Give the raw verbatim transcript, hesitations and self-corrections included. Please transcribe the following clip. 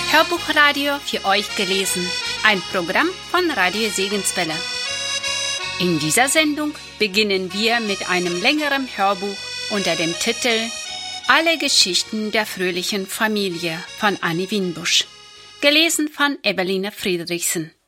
Hörbuchradio für euch gelesen. Ein Programm von Radio Segenswelle. In dieser Sendung beginnen wir mit einem längeren Hörbuch unter dem Titel Alle Geschichten der fröhlichen Familie von Annie Winbusch. Gelesen von Eveline Friedrichsen.